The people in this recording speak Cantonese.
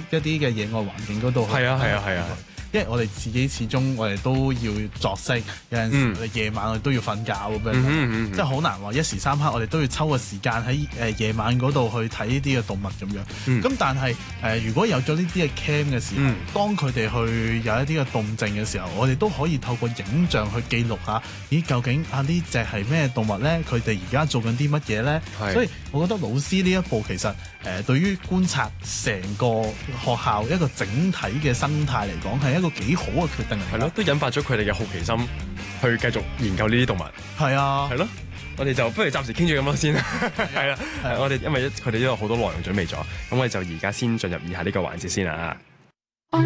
一啲嘅野外環境嗰度。 係啊係啊係啊。 因為我哋自己始終我哋都要作息，有陣時我哋夜晚我哋都要瞓覺咁樣，即係好難話一時三刻我哋都要抽個時間喺夜晚嗰度去睇呢啲嘅動物咁樣。咁但係如果有咗呢啲嘅 cam 嘅時候，當佢哋去有一啲嘅動靜嘅時候，我哋都可以透過影像去記錄下，咦究竟呢隻係咩動物咧？佢哋而家做緊啲乜嘢咧？所以我覺得老師呢一步其實對於觀察成個學校一個整體嘅生態嚟講係一個幾好嘅決定嚟。 係咯，都引發咗佢哋嘅好奇心，去繼續研究呢啲動物。 係啊， 係咯，我哋就不如暫時傾住咁多先啦。係啦，我哋因為佢哋都有好多內容準備咗，咁我哋就而家先進入以下呢個環節先啦。